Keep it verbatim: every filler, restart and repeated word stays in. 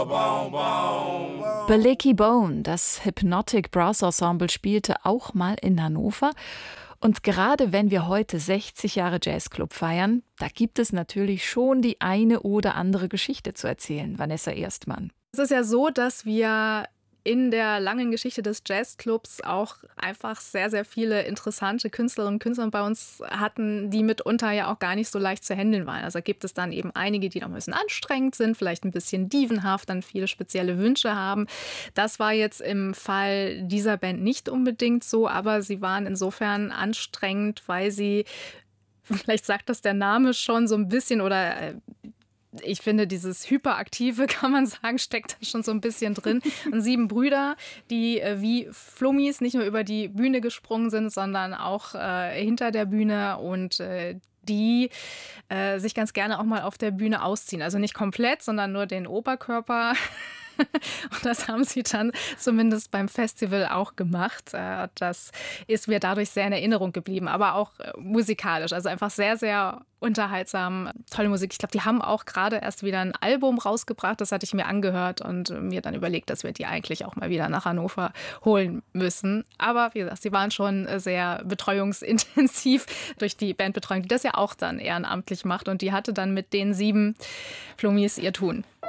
Belicky Bone, das Hypnotic Brass Ensemble, spielte auch mal in Hannover. Und gerade wenn wir heute sechzig Jahre Jazzclub feiern, da gibt es natürlich schon die eine oder andere Geschichte zu erzählen. Vanessa Erstmann. Es ist ja so, dass wir in der langen Geschichte des Jazzclubs auch einfach sehr, sehr viele interessante Künstlerinnen und Künstler bei uns hatten, die mitunter ja auch gar nicht so leicht zu handeln waren. Also gibt es dann eben einige, die noch ein bisschen anstrengend sind, vielleicht ein bisschen dievenhaft, dann viele spezielle Wünsche haben. Das war jetzt im Fall dieser Band nicht unbedingt so, aber sie waren insofern anstrengend, weil sie, vielleicht sagt das der Name schon so ein bisschen, oder äh, ich finde, dieses Hyperaktive, kann man sagen, steckt da schon so ein bisschen drin. Und sieben Brüder, die äh, wie Flummis nicht nur über die Bühne gesprungen sind, sondern auch äh, hinter der Bühne und äh, die äh, sich ganz gerne auch mal auf der Bühne ausziehen. Also nicht komplett, sondern nur den Oberkörper. Und das haben sie dann zumindest beim Festival auch gemacht. Das ist mir dadurch sehr in Erinnerung geblieben, aber auch musikalisch. Also einfach sehr, sehr unterhaltsam. Tolle Musik. Ich glaube, die haben auch gerade erst wieder ein Album rausgebracht. Das hatte ich mir angehört und mir dann überlegt, dass wir die eigentlich auch mal wieder nach Hannover holen müssen. Aber wie gesagt, sie waren schon sehr betreuungsintensiv durch die Bandbetreuung, die das ja auch dann ehrenamtlich macht. Und die hatte dann mit den sieben Flummis ihr Tun.